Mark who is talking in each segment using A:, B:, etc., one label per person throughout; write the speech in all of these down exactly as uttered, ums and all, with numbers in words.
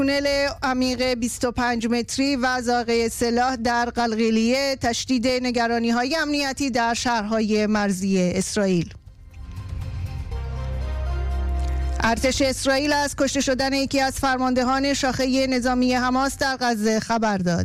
A: تونل عمیق بیست و پنج متری و زاغه سلاح در قلقیلیه، تشدید نگرانی‌های امنیتی در شهرهای مرزی اسرائیل. ارتش اسرائیل از کشته شدن یکی از فرماندهان شاخه نظامی حماس در غزه خبر داد.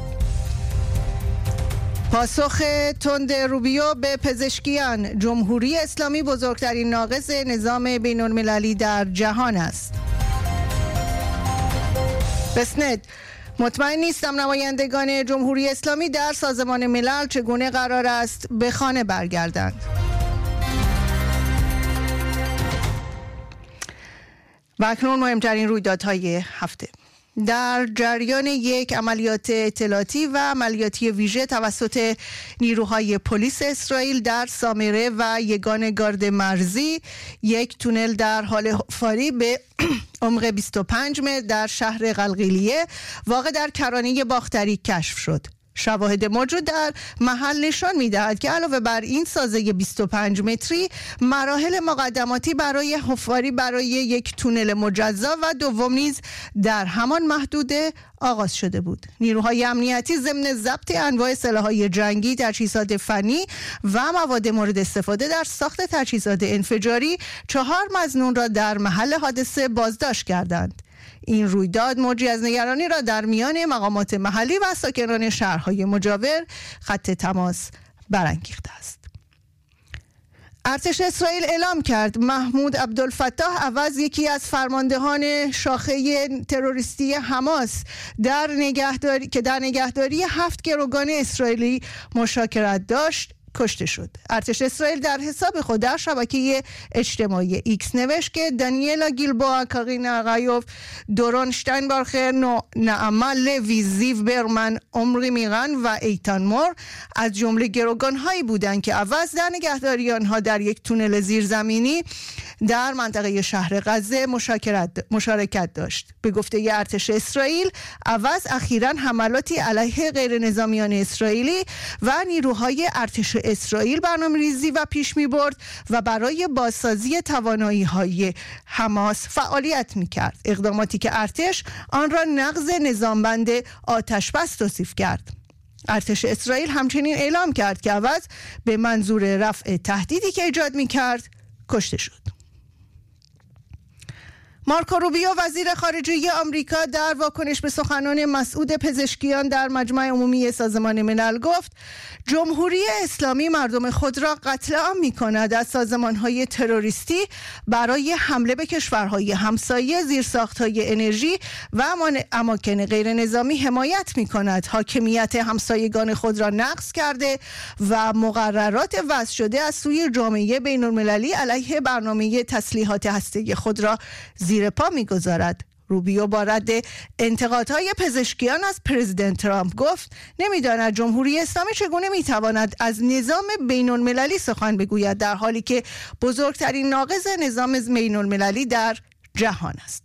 A: پاسخ تند روبیو به پزشکیان: جمهوری اسلامی بزرگترین ناقض نظام بین‌المللی در جهان است. بسنت: مطمئن نیستم نمایندگان جمهوری اسلامی در سازمان ملل چگونه قرار است به خانه برگردند. و اکنون مهمترین رویدادهای هفته. در جریان یک عملیات اطلاعاتی و عملیاتی ویژه توسط نیروهای پلیس اسرائیل در سامره و یگان گارد مرزی، یک تونل در حال حفاری به عمق بیست و پنج متر در شهر قلقیلیه واقع در کرانه باختری کشف شد. شواهد موجود در محل نشان می‌دهد که علاوه بر این سازه بیست و پنج متری، مراحل مقدماتی برای حفاری برای یک تونل مجزا و دوم نیز در همان محدوده آغاز شده بود. نیروهای امنیتی ضمن ضبط انواع سلاح‌های جنگی، تجهیزات فنی و مواد مورد استفاده در ساخت تجهیزات انفجاری، چهار مظنون را در محل حادثه بازداشت کردند. این رویداد موجی از نگرانی را در میان مقامات محلی و ساکنان شهرهای مجاور خط تماس برانگیخته است. ارتش اسرائیل اعلام کرد محمود عبدالفتاح عوض، یکی از فرماندهان شاخه تروریستی حماس در نگهداری که در نگهداری هفت گروگان اسرائیلی مشارکت داشت، کشته شد. ارتش اسرائیل در حساب خود در شبکه اجتماعی ایکس نوشت که دانیلا گیلبوآ، کارینا غایوف، دوران شتاینبارخر، نعما لوی، زیو برمن، عمری میغن و ایتان مور از جمله گروگان‌هایی بودند که عوض در نگهداری آنها در یک تونل زیرزمینی در منطقه شهر غزه مشارکت داشت. به گفته ارتش اسرائیل، عوض اخیراً حملاتی علیه غیر نظامیان اسرائیلی و نیروهای ارتش اسرائیل برنامه‌ریزی و پیش می‌برد و برای بازسازی توانایی‌های حماس فعالیت می‌کرد. اقداماتی که ارتش آن را نقض نظامبند آتش‌بس توصیف کرد. ارتش اسرائیل همچنین اعلام کرد که عوض به منظور رفع تهدیدی که ایجاد می‌کرد کشته شد. مارکو روبیو، وزیر خارجه آمریکا، در واکنش به سخنان مسعود پزشکیان در مجمع عمومی سازمان ملل گفت جمهوری اسلامی مردم خود را قتل عام می‌کند، از سازمان‌های تروریستی برای حمله به کشورهای همسایه، زیرساخت‌های انرژی و اماکن غیر نظامی حمایت می‌کند، حاکمیت همسایگان خود را نقض کرده و مقررات وضع شده از سوی جامعه بین‌المللی علیه برنامه تسلیحات هسته‌ای خود را زیر پا می‌گذارد. روبیو با رد انتقادهای پزشکیان از پرزیدنت ترامپ گفت نمی‌داند جمهوری اسلامی چگونه می‌تواند از نظام بین‌المللی سخن بگوید در حالی که بزرگترین ناقض نظام بین‌المللی در جهان است.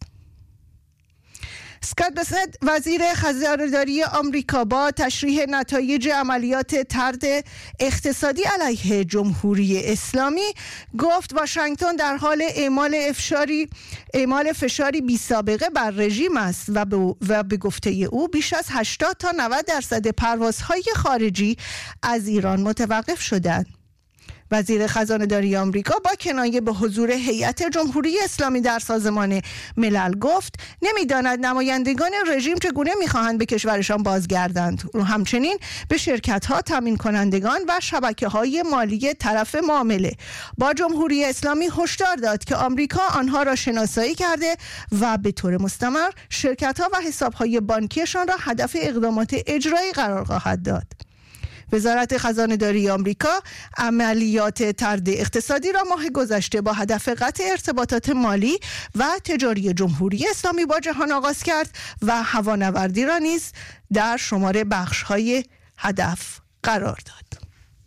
A: اسکات بسنت، وزیر خزانداری آمریکا، با تشریح نتایج عملیات طرد اقتصادی علیه جمهوری اسلامی گفت واشنگتن در حال اعمال افشاری اعمال فشاری بی سابقه بر رژیم است و به, و به گفته او بیش از هشتاد تا نود درصد پروازهای خارجی از ایران متوقف شدند. وزیر خزانه‌داری آمریکا با کنایه به حضور هیئت جمهوری اسلامی در سازمان ملل گفت نمی‌داند نمایندگان رژیم چگونه می‌خواهند به کشورشان بازگردند. او همچنین به شرکت‌ها، تامین کنندگان و شبکه‌های مالی طرف معامله با جمهوری اسلامی هشدار داد که آمریکا آنها را شناسایی کرده و به طور مستمر شرکت‌ها و حساب‌های بانکیشان را هدف اقدامات اجرایی قرار خواهد داد. وزارت خزانه‌داری آمریکا عملیات طرد اقتصادی را ماه گذشته با هدف قطع ارتباطات مالی و تجاری جمهوری اسلامی با جهان آغاز کرد و هوانوردی را نیز در شمار بخش‌های هدف قرار داد.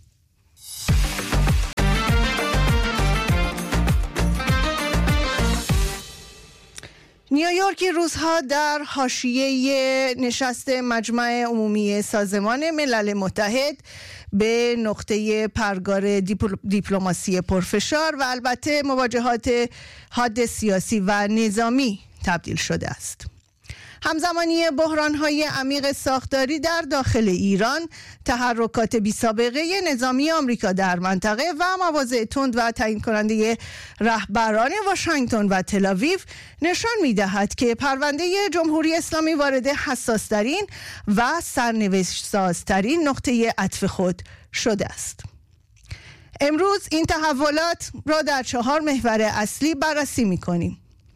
A: نیویورکی روزها در حاشیه نشست مجمع عمومی سازمان ملل متحد به نقطه پرگار دیپلماسی پرفشار و البته مواجهات حاد سیاسی و نظامی تبدیل شده است. همزمانی بحران‌های عمیق ساختاری در داخل ایران، تحرکات بی‌سابقه نظامی آمریکا در منطقه و مواضع تند و تعیین کننده رهبران واشنگتن و تل‌آویو نشان می‌دهد که پرونده جمهوری اسلامی وارد حساس‌ترین و سرنوشت‌سازترین نقطه عطف خود شده است. امروز این تحولات را در چهار محور اصلی بررسی می‌کنیم.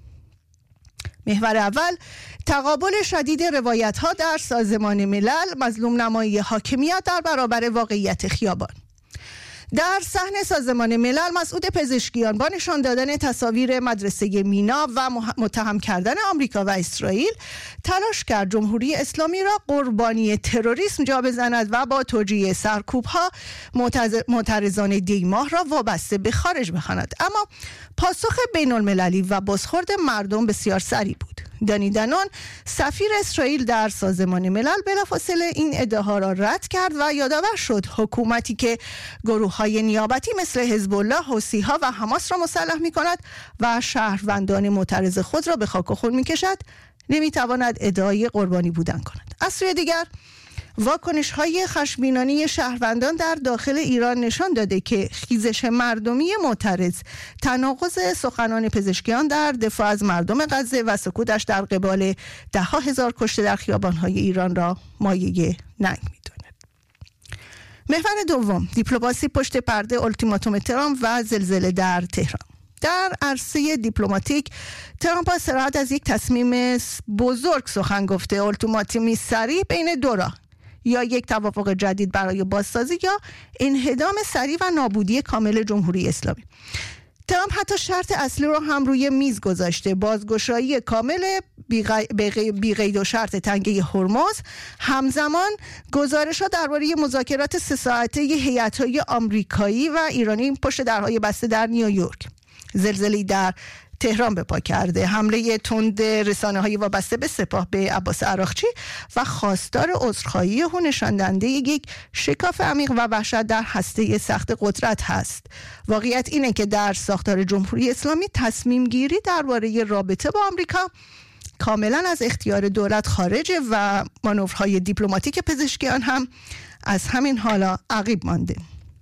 A: محور اول، تقابل شدید روایت‌ها در سازمان ملل، مظلوم نمایی حاکمیت در برابر واقعیت خیابان. در صحن سازمان ملل، مسعود پزشکیان با نشان دادن تصاویر مدرسه مینا و متهم کردن آمریکا و اسرائیل تلاش کرد جمهوری اسلامی را قربانی تروریسم جا بزند و با توجیه سرکوب‌ها معترضان دیماه را وابسته به خارج بخواند. اما پاسخ بین المللی و بازخورد مردم بسیار سریع بود. دانی دانون، سفیر اسرائیل در سازمان ملل، بلافاصله این ادعاها را رد کرد و یادآور شد حکومتی که گروه‌های نیابتی مثل حزب الله، حوثی‌ها و حماس را مسلح می‌کند و شهروندان معترض خود را به خاک و خون می‌کشد، نمی‌تواند ادعای قربانی بودن کند. از سوی دیگر، واکنش‌های خشمگینانه شهروندان در داخل ایران نشان داده که خیزش مردمی معترض، تناقض سخنان پزشکیان در دفاع از مردم غزه و سکوتش در قبال ده ها هزار کشته در خیابان‌های ایران را مایه ننگ می‌داند. محور دوم، دیپلماسی پشت پرده، التیماتوم ترامپ و زلزله در تهران. در عرصه دیپلماتیک، ترامپ با صراحت از یک تصمیم بزرگ سخن گفته. التیماتومی سریع بین دو راه، یا یک توافق جدید برای بازسازی یا انهدام سریع و نابودی کامل جمهوری اسلامی. ترامپ حتی شرط اصلی رو هم روی میز گذاشته: بازگشایی کامل بی قید و شرط تنگه هرمز. همزمان گزارش‌ها درباره مذاکرات سه ساعته هیئت‌های آمریکایی و ایرانی پشت درهای بسته در نیویورک. زلزله‌ای در تهران به پا کرده. حمله تند رسانه‌های وابسته به سپاه به عباس عراقچی و خواستار عذرخواهی او نشان دهنده یک شکاف عمیق و وحشت در هسته سخت قدرت هست. واقعیت اینه که در ساختار جمهوری اسلامی تصمیم گیری درباره رابطه با آمریکا کاملا از اختیار دولت خارجه و مانورهای دیپلماتیک پزشکیان هم از همین حالا عقیب مانده.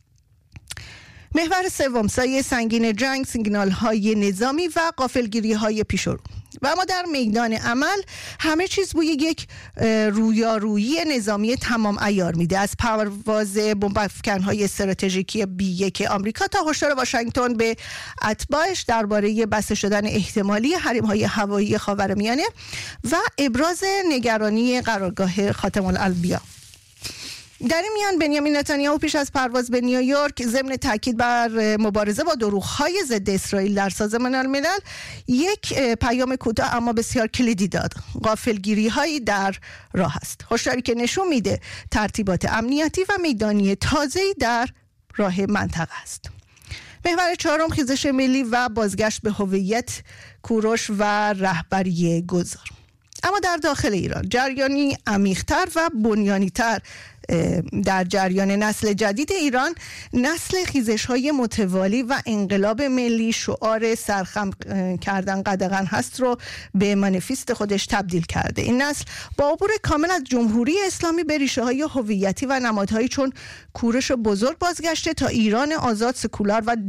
A: محور سوم، سایه سنگین جنگ، سیگنال‌های نظامی و غافلگیری‌های پیشرو. و اما در میدان عمل همه چیز بوی یک رویارویی نظامی تمام عیار میده، از پرواز بمب‌افکن‌های استراتژیکی بی یک آمریکا تا هشدار واشنگتن به اتباعش درباره بسته شدن احتمالی حریم‌های هوایی خاورمیانه و ابراز نگرانی قرارگاه خاتم الانبیا. در این میان بنیامین نتانیاهو پیش از پرواز به نیویورک ضمن تاکید بر مبارزه با دروغ‌های ضد اسرائیل در سازمان الملل یک پیام کوتاه اما بسیار کلیدی داد: غافلگیری‌هایی در راه است. هشداری که نشون میده ترتیبات امنیتی و میدانی تازه‌ای در راه منطقه است. محور چهارم، خیزش ملی و بازگشت به هویت، کوروش و رهبری گذار. اما در داخل ایران جریانی عمیق‌تر و بنیانی‌تر در جریان نسل جدید ایران، نسل خیزش‌های متوالی و انقلاب ملی شعار سرخم کردن قدغن هست رو به منیفست خودش تبدیل کرده. این نسل با عبور کامل از جمهوری اسلامی به ریشه‌های هویتی و نمادهایی چون کوروش بزرگ بازگشته تا ایران آزاد، سکولار و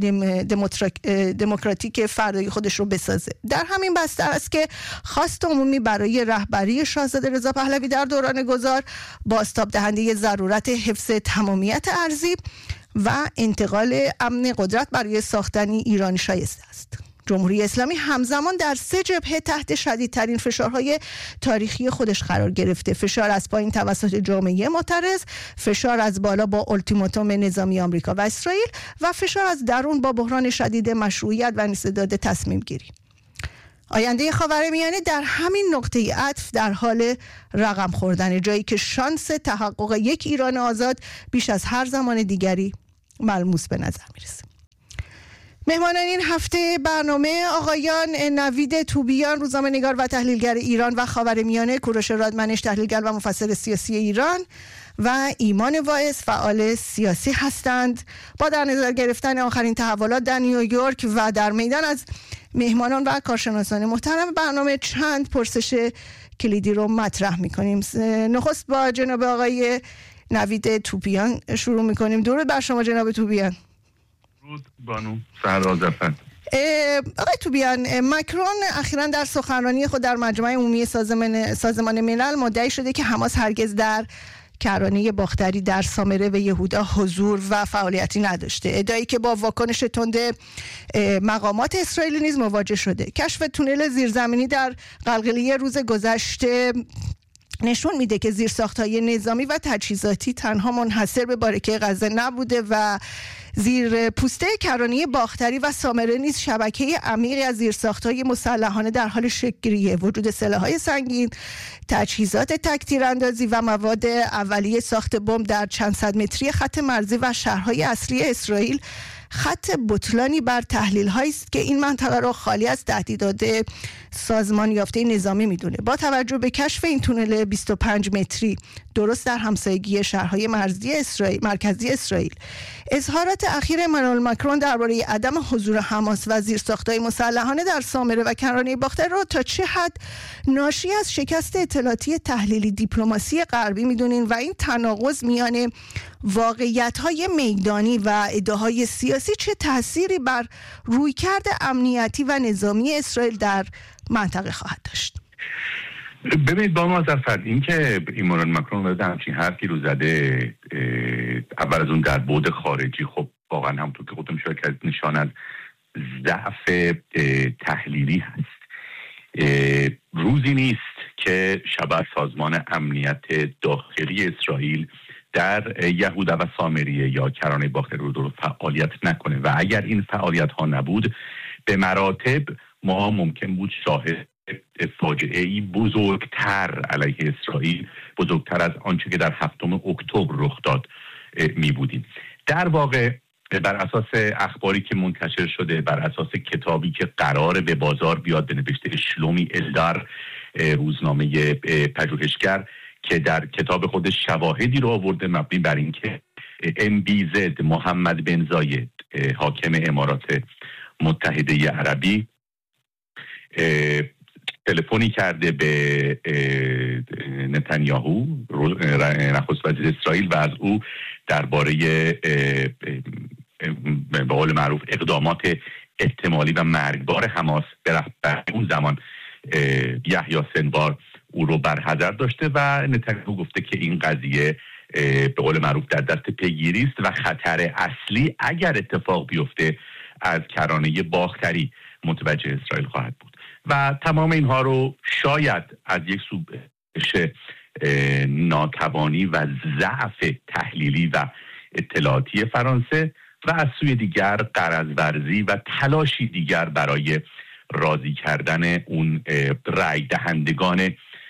A: دموکراتیک فردای خودش رو بسازه. در همین بستر است که خواست عمومی برای رهبری شاهزاده رضا پهلوی در دوران گذار، بازتاب دهنده ضرورت حفظ تمامیت ارضی و انتقال امن قدرت برای ساختن ایران شایسته است. جمهوری اسلامی همزمان در سه جبهه تحت شدیدترین فشارهای تاریخی خودش قرار گرفته: فشار از پایین توسط جامعه معترض، فشار از بالا با التیماتوم نظامی آمریکا و اسرائیل و فشار از درون با بحران شدید مشروعیت و انسداد تصمیم گیری. آینده خاورمیانه در همین نقطه عطف در حال رقم خوردن، جایی که شانس تحقق یک ایران آزاد بیش از هر زمان دیگری ملموس به نظر میرسه. مهمانان این هفته برنامه آقایان نوید توبیان، روزنامه‌نگار و تحلیلگر ایران و خاورمیانه، کوروش رادمنش، تحلیلگر و مفسر سیاسی ایران، و ایمان واعظ، فعال سیاسی هستند. با در نظر گرفتن آخرین تحولات در نیویورک و در میدان از مهمانان و کارشناسان محترم برنامه، چند پرسش کلیدی رو مطرح میکنیم. نخست با جناب آقای نوید توپیان شروع میکنیم. درود بر شما جناب توپیان.
B: درود بانو سهرا زفر.
A: آقای توبیان، مکرون اخیراً در سخنرانی خود در مجمع عمومی سازمان سازمان ملل مدعی شده که حماس هرگز در کرانه باختری در سامره و یهودا حضور و فعالیتی نداشته. ادعایی که با واکنش تند مقامات اسرائیلی نیز مواجه شده. کشف تونل زیرزمینی در قلقلیه روز گذشته نشون میده که زیرساخت‌های نظامی و تجهیزاتی تنها منحصر به بارکه غزه نبوده و زیر پوسته کرانه باختری و سامره نیز شبکه عمیقی از زیرساخت‌های مسلحانه در حال شکل‌گیریه. وجود سلاح‌های سنگین، تجهیزات تک‌تیراندازی و مواد اولیه ساخت بمب در چند صد متری خط مرزی و شهرهای اصلی اسرائیل خط بطلانی بر تحلیل‌هایی است که این منطقه را خالی از تهدیدات سازمان یافته نظامی می‌دونه. با توجه به کشف این تونل بیست و پنج متری درست در همسایگی شهرهای مرزی اسرائیل مرکزی اسرائیل، اظهارات اخیر امانوئل ماکرون درباره عدم حضور حماس و زیرساخت‌های مسلحانه در سامره و کرانه باختر را تا چه حد ناشی از شکست اطلاعاتی تحلیلی دیپلماسی غربی می‌دونین و این تناقض میان واقعیت‌های میدانی و ادعاهای سیاسی چه تأثیری بر رویکرد امنیتی و نظامی اسرائیل در منطقه خواهد داشت؟
B: ببینید بانو ظفر، این که امانوئل ماکرون وارد همچین حرفی رو زده، اول از اون در بعد خارجی خب واقعا همونطور که خودتون اشاره کردید نشان از ضعف تحلیلی هست. روزی نیست که شبه سازمان امنیت داخلی اسرائیل در یهودا و سامریه یا کرانه باختری رو درست فعالیت نکنه و اگر این فعالیت ها نبود به مراتب ما ممکن بود شاهد فاجعه‌ای بزرگتر علیه اسرائیل، بزرگتر از آنچه که در هفتم اکتبر رخ داد می بودیم. در واقع بر اساس اخباری که منتشر شده، بر اساس کتابی که قراره به بازار بیاد به نوشته شلومی الدار، روزنامه پژوهشگر، که در کتاب خودش شواهدی رو آورده مبنی بر اینکه ام بی زد محمد بن زاید حاکم امارات متحده عربی تلفنی کرده به نتانیاهو نخست وزیر اسرائیل و از او درباره به قول معروف اقدامات احتمالی و مرگبار حماس به اون زمان یحیی سنوار او رو برحضر داشته و نتانیاهو گفته که این قضیه به قول معروف در دست پیگیری است و خطر اصلی اگر اتفاق بیفته از کرانه باختری متوجه اسرائیل خواهد بود و تمام اینها رو شاید از یک سو بشه ناتوانی و ضعف تحلیلی و اطلاعاتی فرانسه و از سوی دیگر غرض ورزی و تلاشی دیگر برای راضی کردن اون رای دهندگان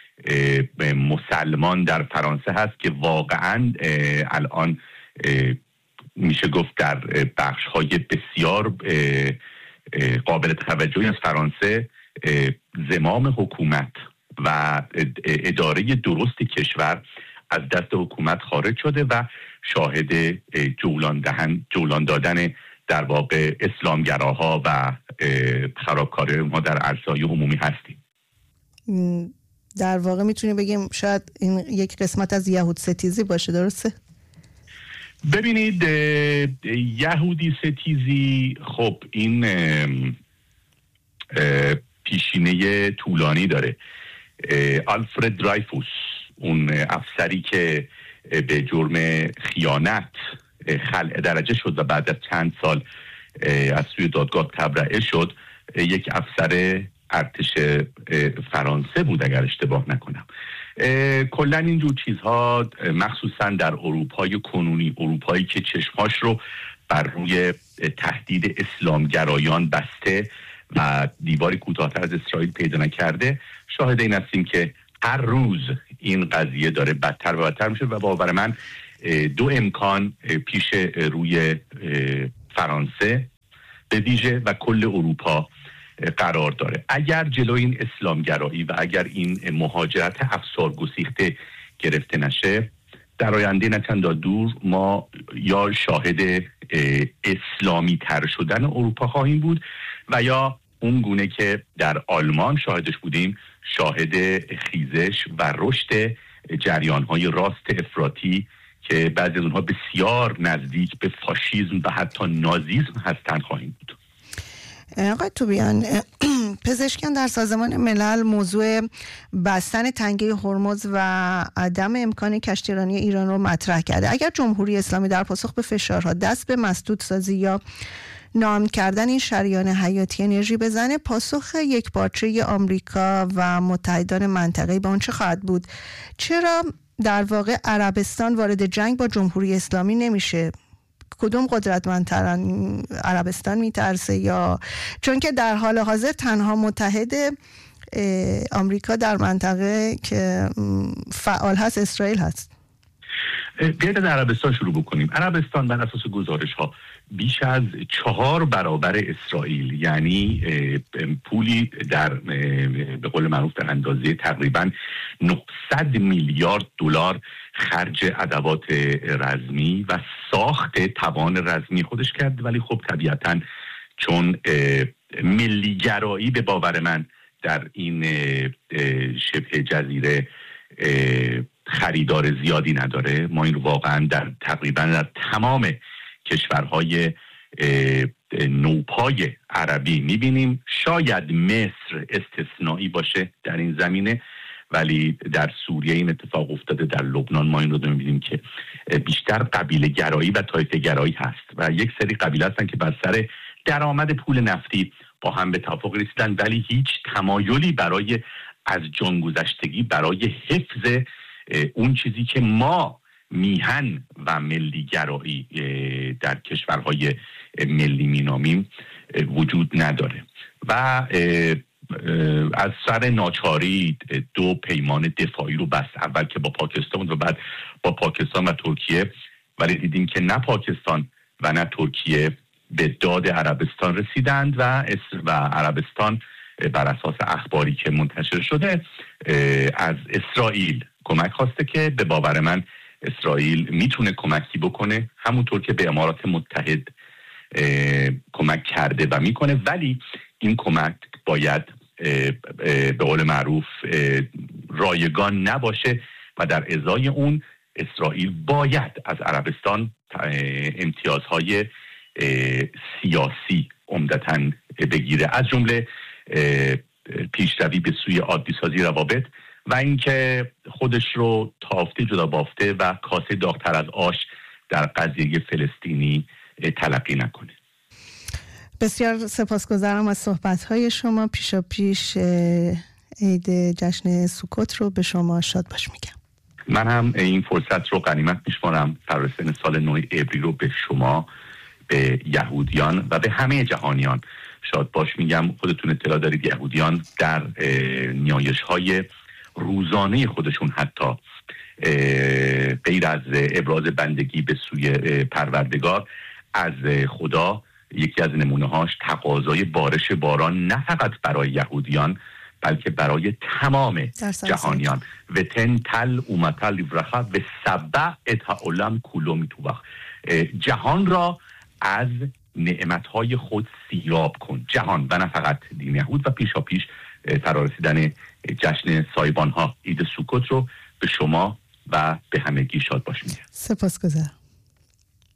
B: مسلمان در فرانسه هست که واقعا الان میشه گفت در بخش‌های بسیار قابل توجهی از فرانسه زمام حکومت و اداره درست کشور از دست حکومت خارج شده و شاهد جولان دهن جولان دادن در واقع اسلامگراها و خرابکاری ما در عرصه‌های عمومی هستیم.
A: در واقع میتونیم بگیم شاید این یک قسمت از یهود ستیزی باشه، درسته؟
B: ببینید یهودی ستیزی خب این پیشینه طولانی داره. آلفرد درایفوس، اون افسری که به جرم خیانت خلع درجه شد و بعد از چند سال از سوی دادگاه تبرئه شد، یک افسر ارتش فرانسه بود اگر اشتباه نکنم. کلا اینجور چیزها مخصوصا در اروپای کنونی، اروپایی که چشماش رو بر روی تهدید اسلامگرایان بسته و دیواری کوتاه‌تر از اسرائیل پیدا نکرده، شاهد این هستیم که هر روز این قضیه داره بدتر و بدتر میشه و باور من دو امکان پیش روی فرانسه به ویژه و کل اروپا قرار داره. اگر جلوی این اسلامگرایی و اگر این مهاجرت افسار گسیخته گرفته نشه، در آینده نه چندان دور ما یا شاهد اسلامی تر شدن اروپا خواهیم بود و یا اون گونه که در آلمان شاهدش بودیم، شاهد خیزش و رشد جریان‌های راست افراطی که بعضی از اونها بسیار نزدیک به فاشیسم و حتی نازیسم هستند خواهیم بود.
A: آقای توبیان، پزشکان در سازمان ملل موضوع بستن تنگه هرمز و عدم امکان کشتیرانی ایران رو مطرح کرده. اگر جمهوری اسلامی در پاسخ به فشارها دست به مسدود سازی یا نام کردن این شریان حیاتی انرژی بزنه، پاسخ یکپارچه آمریکا و متحدان منطقه‌ای به آن چه خواهد بود؟ چرا در واقع عربستان وارد جنگ با جمهوری اسلامی نمیشه؟ کدوم قدرتمندترن؟ عربستان میترسه یا چون که در حال حاضر تنها متحد آمریکا در منطقه که فعال هست اسرائیل هست؟
B: بیاید از عربستان شروع بکنیم. عربستان بر اساس گزارش ها بیش از چهار برابر اسرائیل، یعنی پولی در به قول معروف در اندازه تقریبا نهصد میلیارد دلار خرج ادوات رزمی و ساخت توان رزمی خودش کرد. ولی خب طبیعتاً چون ملیگرایی به باور من در این شبه جزیره خریدار زیادی نداره، ما این رو واقعا در تقریبا در تمام کشورهای نوپای عربی میبینیم. شاید مصر استثنایی باشه در این زمینه، ولی در سوریه این اتفاق افتاده، در لبنان ما این رو میبینیم که بیشتر قبیله گرایی و طایفه گرایی هست و یک سری قبیله هستن که بر سر درآمد پول نفتی با هم به توافق رسیدن، ولی هیچ تمایلی برای از جان گذشتگی برای حفظ اون چیزی که ما میهن و ملیگرایی در کشورهای ملی مینامیم وجود نداره. و از سر ناچاری دو پیمان دفاعی رو بست، اول که با پاکستان و بعد با پاکستان و ترکیه، ولی دیدیم که نه پاکستان و نه ترکیه به داد عربستان رسیدند و و عربستان بر اساس اخباری که منتشر شده از اسرائیل کمک خواسته که به باور من اسرائیل میتونه کمکی بکنه، همونطور که به امارات متحد کمک کرده و میکنه، ولی این کمک باید به قول معروف رایگان نباشه و در ازای اون اسرائیل باید از عربستان امتیازهای سیاسی عمدتاً بگیره، از جمله پیشروی به سوی عادی سازی روابط و اینکه خودش رو تافته جدا بافته و کاسه داغ‌تر از آش در قضیه فلسطینی تلقی نکنه.
A: بسیار سپاسگزارم از صحبت‌های شما. پیشا پیش عید جشن سوکوت رو به شما شاد باش میگم.
B: من هم این فرصت رو غنیمت میشمارم. فرستن سال نو عبری رو به شما، به یهودیان و به همه جهانیان شاد باش میگم. خودتون اطلاع دارید یهودیان در نیایش‌های روزانه خودشون حتی غیر از ابراز بندگی به سوی پروردگار از خدا، یکی از نمونه‌هاش تقاضای بارش باران نه فقط برای یهودیان بلکه برای تمام جهانیان و تن تل اومتل لیورخا و سبع اتعالم کلومی تو وقت، جهان را از نعمتهای خود سیراب کن، جهان و نه فقط دین یهود. و پیشا پیش فرارسیدن جشن سایبان ها عید سوکوت رو به شما و به همگی شاد باش میگم.
A: سپاسگزارم.